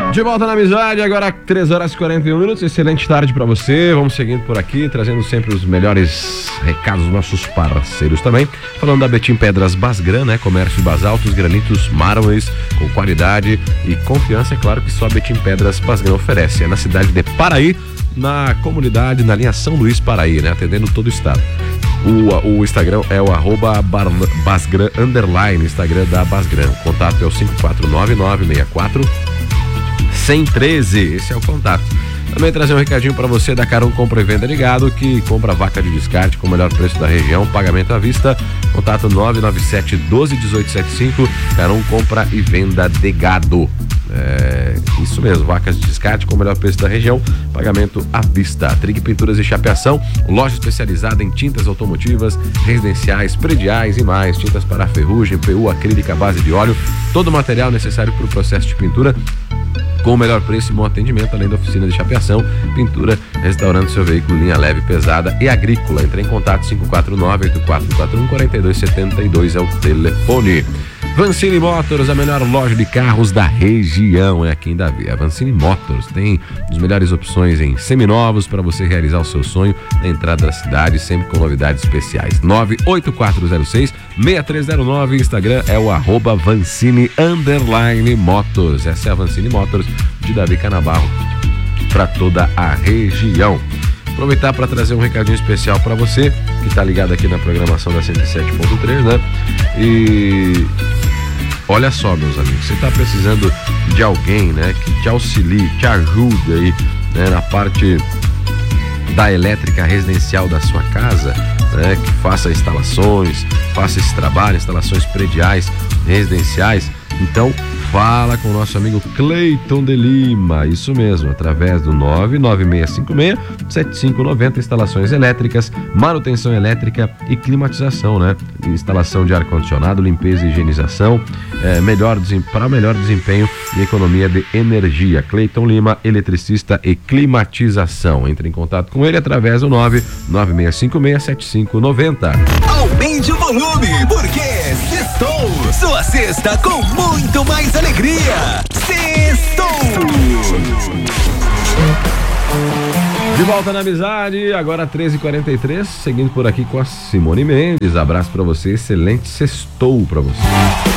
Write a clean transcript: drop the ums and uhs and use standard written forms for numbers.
De volta na amizade, agora 3 horas e 41 minutos. Excelente tarde pra você. Vamos seguindo por aqui, trazendo sempre os melhores recados dos nossos parceiros também. Falando da Betim Pedras Basgran, né? Comércio basaltos, granitos, mármores com qualidade e confiança, é claro que só a Betim Pedras Basgran oferece. É na cidade de Paraí, na comunidade, na linha São Luís Paraí, né? Atendendo todo o estado. O Instagram é o @Basgran _ Instagram da Basgran. O contato é o 549-964-113. Esse é o contato. Também trazer um recadinho para você da Carum Compra e Venda Ligado, que compra vaca de descarte com o melhor preço da região, pagamento à vista. Contato 997 12 1875. Carum Compra e Venda de Gado. Isso mesmo, vacas de descarte com o melhor preço da região, pagamento à vista. Trig Pinturas e Chapeação, loja especializada em tintas automotivas, residenciais, prediais e mais, tintas para ferrugem, PU, acrílica, base de óleo, todo o material necessário para o processo de pintura com o melhor preço e bom atendimento, além da oficina de chapeação, pintura, restaurando seu veículo, linha leve, pesada e agrícola. Entre em contato 549-8441-4272 é o telefone. Vancini Motors, a melhor loja de carros da região, é aqui em Davi. A Vancini Motors tem as melhores opções em seminovos para você realizar o seu sonho na entrada da cidade, sempre com novidades especiais. 98406-6309, Instagram é o @Vancini _Motors. Essa é a Vancini Motors de Davi Canabarro para toda a região. Aproveitar para trazer um recadinho especial para você que está ligado aqui na programação da 107.3, né? E olha só, meus amigos, você está precisando de alguém, né, que te auxilie, te ajude aí, né, na parte da elétrica residencial da sua casa, né, que faça instalações, faça esse trabalho, instalações prediais, residenciais. Então, fala com o nosso amigo Cleiton de Lima, isso mesmo, através do 99656-7590, instalações elétricas, manutenção elétrica e climatização, né? Instalação de ar-condicionado, limpeza e higienização, para melhor desempenho e economia de energia. Cleiton Lima, eletricista e climatização. Entre em contato com ele através do 99656-7590. Aumente o volume, porque sextou, sua sexta com muito mais alegria. Sextou! De volta na amizade, agora 13h43, seguindo por aqui com a Simone Mendes. Abraço pra você, excelente sextou pra você.